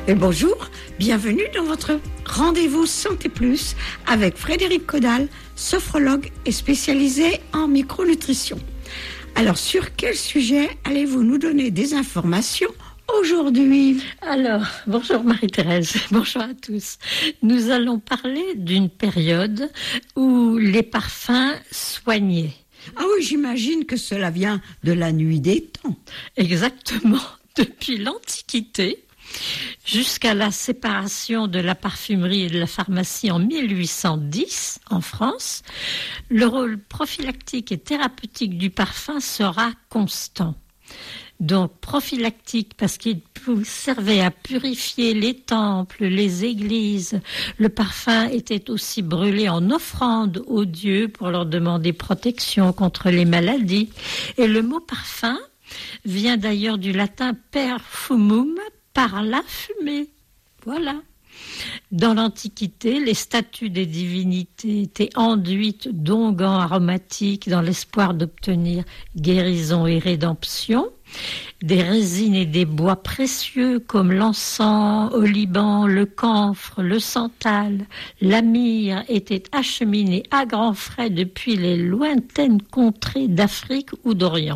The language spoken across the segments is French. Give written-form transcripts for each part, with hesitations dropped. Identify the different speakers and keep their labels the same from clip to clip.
Speaker 1: Et bonjour, bienvenue dans votre rendez-vous Santé Plus avec Frédéric Caudal, sophrologue et spécialisé en micronutrition. Alors, sur quel sujet allez-vous nous donner des informations aujourd'hui?
Speaker 2: Alors, bonjour Marie-Thérèse, bonjour à tous. Nous allons parler d'une période où les parfums soignaient.
Speaker 1: Ah oui, j'imagine que cela vient de la nuit des temps.
Speaker 2: Exactement, depuis l'Antiquité jusqu'à la séparation de la parfumerie et de la pharmacie en 1810 en France, le rôle prophylactique et thérapeutique du parfum sera constant. Donc prophylactique parce qu'il servait à purifier les temples, les églises. Le parfum était aussi brûlé en offrande aux dieux pour leur demander protection contre les maladies. Et le mot parfum vient d'ailleurs du latin perfumum, par la fumée. Voilà. Dans l'Antiquité, les statues des divinités étaient enduites d'onguents aromatiques dans l'espoir d'obtenir guérison et rédemption. Des résines et des bois précieux comme l'encens, au Liban, le camphre, le santal, la myrrhe étaient acheminés à grands frais depuis les lointaines contrées d'Afrique ou d'Orient.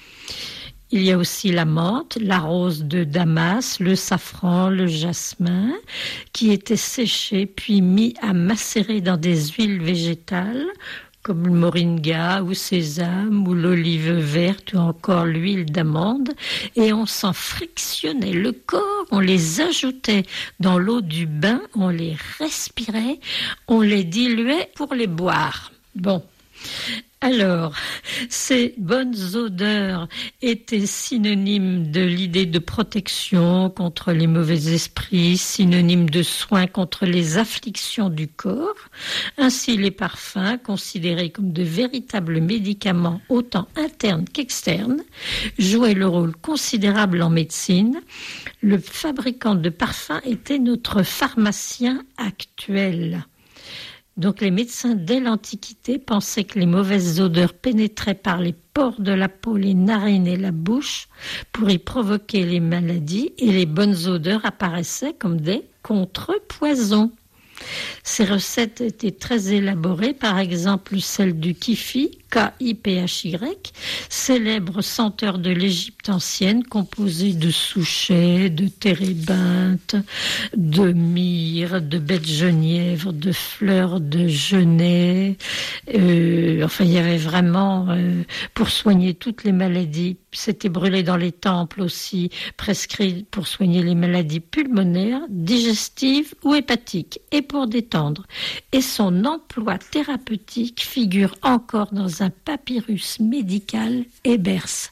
Speaker 2: Il y a aussi la menthe, la rose de Damas, le safran, le jasmin, qui étaient séchés puis mis à macérer dans des huiles végétales, comme le moringa ou sésame ou l'olive verte ou encore l'huile d'amande. Et on s'en frictionnait le corps, on les ajoutait dans l'eau du bain, on les respirait, on les diluait pour les boire. Bon. Alors, ces bonnes odeurs étaient synonymes de l'idée de protection contre les mauvais esprits, synonymes de soins contre les afflictions du corps. Ainsi, les parfums, considérés comme de véritables médicaments autant internes qu'externes, jouaient le rôle considérable en médecine. Le fabricant de parfums était notre pharmacien actuel. Donc les médecins dès l'Antiquité pensaient que les mauvaises odeurs pénétraient par les pores de la peau, les narines et la bouche pour y provoquer les maladies, et les bonnes odeurs apparaissaient comme des contrepoisons. Ces recettes étaient très élaborées, par exemple celle du Kiphy, K-I-P-H-Y, célèbre senteur de l'Égypte ancienne, composée de souchet, de térébinthe, de myrrhe, de baies de genièvre, de fleurs de genêt. Enfin, il y avait vraiment, pour soigner toutes les maladies. C'était brûlé dans les temples aussi, prescrit pour soigner les maladies pulmonaires, digestives ou hépatiques, et pour détendre. Et son emploi thérapeutique figure encore dans un papyrus médical Ebers,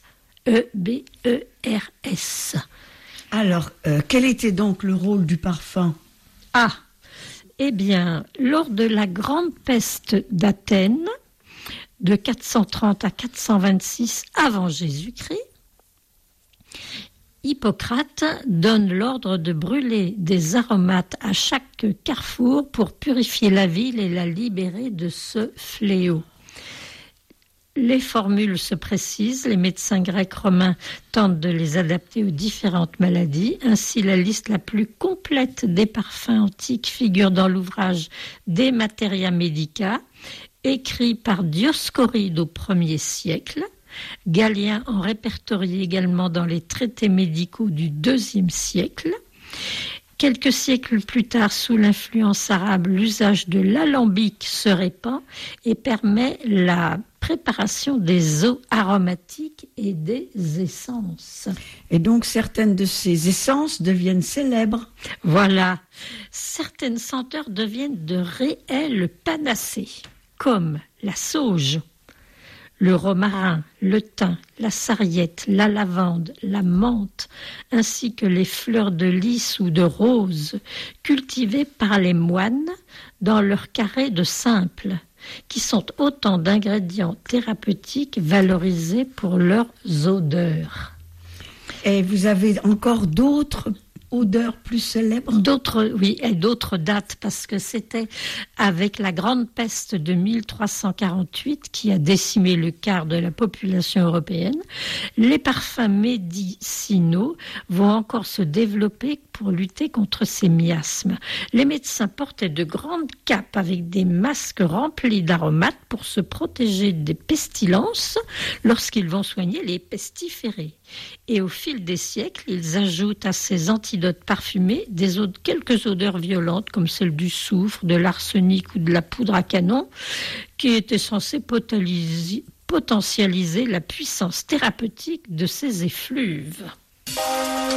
Speaker 2: E-B-E-R-S.
Speaker 1: Alors, quel était donc le rôle du parfum?
Speaker 2: Eh bien, lors de la grande peste d'Athènes, de 430 à 426 avant Jésus-Christ, Hippocrate donne l'ordre de brûler des aromates à chaque carrefour pour purifier la ville et la libérer de ce fléau. Les formules se précisent, les médecins grecs romains tentent de les adapter aux différentes maladies. Ainsi, la liste la plus complète des parfums antiques figure dans l'ouvrage De Materia Medica, écrit par Dioscoride au 1er siècle. Galien en répertorie également dans les traités médicaux du 2e siècle. Quelques siècles plus tard, sous l'influence arabe, l'usage de l'alambic se répand et permet la préparation des eaux aromatiques et des essences.
Speaker 1: Et donc, certaines de ces essences deviennent célèbres.
Speaker 2: Voilà. Certaines senteurs deviennent de réelles panacées, comme la sauge, le romarin, le thym, la sarriette, la lavande, la menthe, ainsi que les fleurs de lys ou de rose, cultivées par les moines dans leurs carrés de simples, qui sont autant d'ingrédients thérapeutiques valorisés pour leurs odeurs.
Speaker 1: Et vous avez encore d'autres odeurs plus célèbres?
Speaker 2: Et d'autres dates, parce que c'était avec la grande peste de 1348 qui a décimé le quart de la population européenne. Les parfums médicinaux vont encore se développer pour lutter contre ces miasmes. Les médecins portaient de grandes capes avec des masques remplis d'aromates pour se protéger des pestilences lorsqu'ils vont soigner les pestiférés. Et au fil des siècles, ils ajoutent à ces antidotes parfumés quelques odeurs violentes comme celle du soufre, de l'arsenic ou de la poudre à canon qui étaient censées potentialiser la puissance thérapeutique de ces effluves.